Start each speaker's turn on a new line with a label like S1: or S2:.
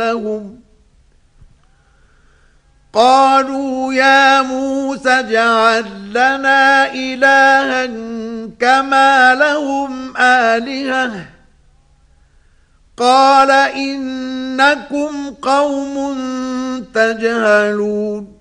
S1: لهم قالوا يا موسى اجعل لنا إلها كما لهم آلهة قال إنكم قوم تجهلون